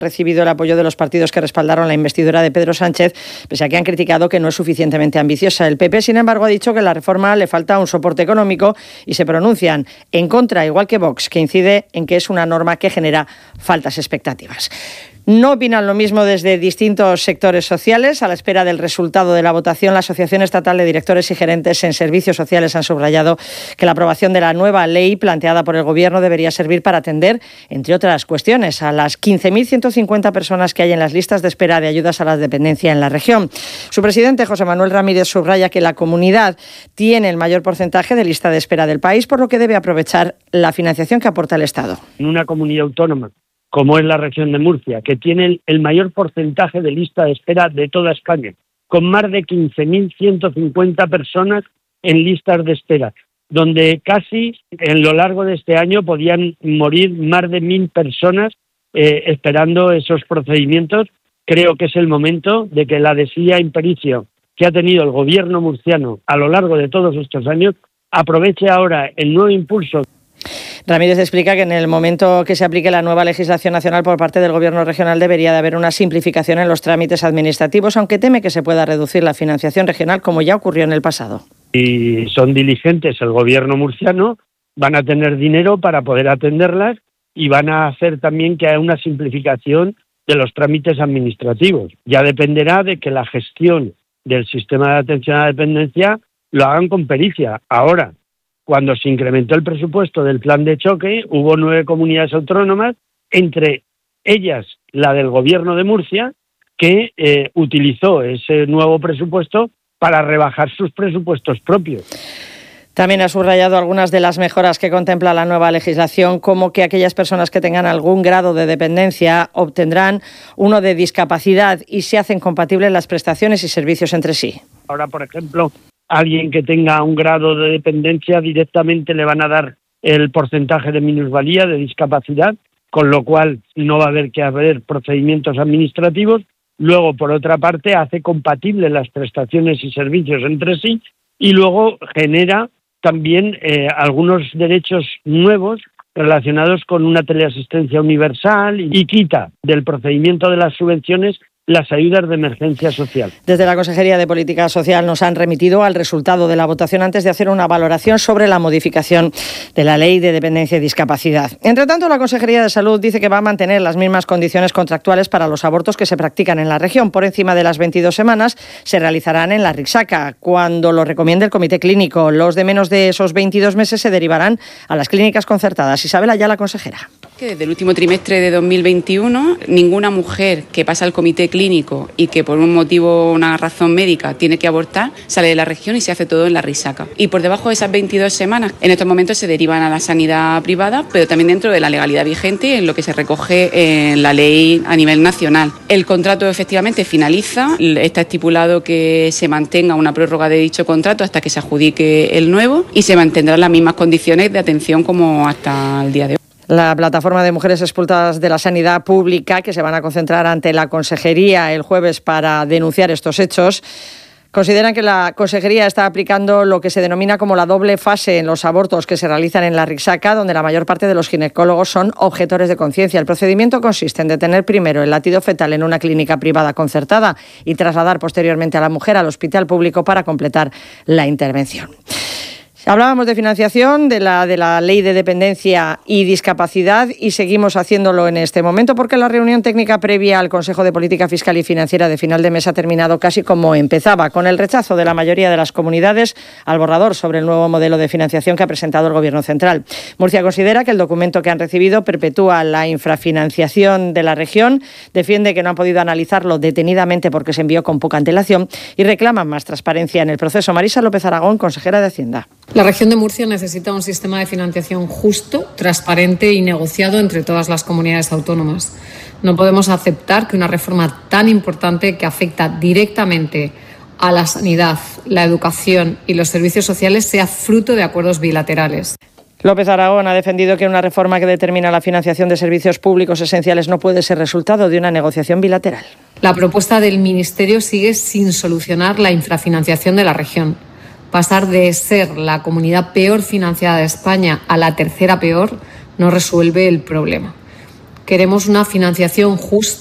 recibido el apoyo de los partidos que respaldaron la investidura de Pedro Sánchez, pese a que han criticado que no es suficientemente ambiciosa. El PP, sin embargo, ha dicho que a la reforma le falta un soporte económico y se pronuncian en contra, igual que Vox, que incide en que es una norma que genera faltas expectativas. No opinan lo mismo desde distintos sectores sociales. A la espera del resultado de la votación, la Asociación Estatal de Directores y Gerentes en Servicios Sociales han subrayado que la aprobación de la nueva ley planteada por el Gobierno debería servir para atender, entre otras cuestiones, a las 15.150 personas que hay en las listas de espera de ayudas a la dependencia en la región. Su presidente, José Manuel Ramírez, subraya que la comunidad tiene el mayor porcentaje de lista de espera del país, por lo que debe aprovechar la financiación que aporta el Estado. En una comunidad autónoma como es la región de Murcia, que tiene el mayor porcentaje de lista de espera de toda España, con más de 15.150 personas en listas de espera, donde casi en lo largo de este año podían morir más de 1.000 personas esperando esos procedimientos. Creo que es el momento de que la desidia impericio que ha tenido el gobierno murciano a lo largo de todos estos años aproveche ahora el nuevo impulso. Ramírez explica que en el momento que se aplique la nueva legislación nacional por parte del Gobierno regional debería de haber una simplificación en los trámites administrativos, aunque teme que se pueda reducir la financiación regional como ya ocurrió en el pasado. Y son diligentes el Gobierno murciano, van a tener dinero para poder atenderlas y van a hacer también que haya una simplificación de los trámites administrativos. Ya dependerá de que la gestión del sistema de atención a la dependencia lo hagan con pericia. Ahora, cuando se incrementó el presupuesto del plan de choque, hubo 9 comunidades autónomas, entre ellas la del Gobierno de Murcia, que utilizó ese nuevo presupuesto para rebajar sus presupuestos propios. También ha subrayado algunas de las mejoras que contempla la nueva legislación, como que aquellas personas que tengan algún grado de dependencia obtendrán uno de discapacidad y se hacen compatibles las prestaciones y servicios entre sí. Ahora, por ejemplo, alguien que tenga un grado de dependencia directamente le van a dar el porcentaje de minusvalía, de discapacidad, con lo cual no va a haber que haber procedimientos administrativos. Luego, por otra parte, hace compatibles las prestaciones y servicios entre sí y luego genera también algunos derechos nuevos relacionados con una teleasistencia universal y quita del procedimiento de las subvenciones las ayudas de emergencia social. Desde la Consejería de Política Social nos han remitido al resultado de la votación antes de hacer una valoración sobre la modificación de la Ley de Dependencia y Discapacidad. Entre tanto, la Consejería de Salud dice que va a mantener las mismas condiciones contractuales para los abortos que se practican en la región. Por encima de las 22 semanas se realizarán en la Rixaca, cuando lo recomiende el Comité Clínico. Los de menos de esos 22 meses se derivarán a las clínicas concertadas. Isabel Ayala, consejera. Desde el último trimestre de 2021, ninguna mujer que pasa al comité clínico y que por un motivo o una razón médica tiene que abortar, sale de la región y se hace todo en la Rixaca. Y por debajo de esas 22 semanas, en estos momentos se derivan a la sanidad privada, pero también dentro de la legalidad vigente en lo que se recoge en la ley a nivel nacional. El contrato efectivamente finaliza, está estipulado que se mantenga una prórroga de dicho contrato hasta que se adjudique el nuevo y se mantendrán las mismas condiciones de atención como hasta el día de hoy. La plataforma de mujeres expulsadas de la sanidad pública, que se van a concentrar ante la Consejería el jueves para denunciar estos hechos, consideran que la Consejería está aplicando lo que se denomina como la doble fase en los abortos que se realizan en la Rixaca, donde la mayor parte de los ginecólogos son objetores de conciencia. El procedimiento consiste en detener primero el latido fetal en una clínica privada concertada y trasladar posteriormente a la mujer al hospital público para completar la intervención. Hablábamos de financiación, de la Ley de Dependencia y Discapacidad y seguimos haciéndolo en este momento porque la reunión técnica previa al Consejo de Política Fiscal y Financiera de final de mes ha terminado casi como empezaba, con el rechazo de la mayoría de las comunidades al borrador sobre el nuevo modelo de financiación que ha presentado el Gobierno central. Murcia considera que el documento que han recibido perpetúa la infrafinanciación de la región, defiende que no han podido analizarlo detenidamente porque se envió con poca antelación y reclaman más transparencia en el proceso. Marisa López Aragón, consejera de Hacienda. La región de Murcia necesita un sistema de financiación justo, transparente y negociado entre todas las comunidades autónomas. No podemos aceptar que una reforma tan importante que afecta directamente a la sanidad, la educación y los servicios sociales sea fruto de acuerdos bilaterales. López Aragón ha defendido que una reforma que determina la financiación de servicios públicos esenciales no puede ser resultado de una negociación bilateral. La propuesta del Ministerio sigue sin solucionar la infrafinanciación de la región. Pasar de ser la comunidad peor financiada de España a la tercera peor no resuelve el problema. Queremos una financiación justa